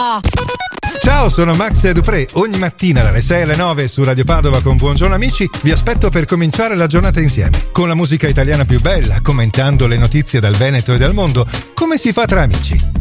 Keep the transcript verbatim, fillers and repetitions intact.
Ciao, sono Max Dupré. Ogni mattina dalle sei alle nove su Radio Padova con Buongiorno Amici vi aspetto per cominciare la giornata insieme, con la musica italiana più bella, commentando le notizie dal Veneto e dal mondo, come si fa tra amici.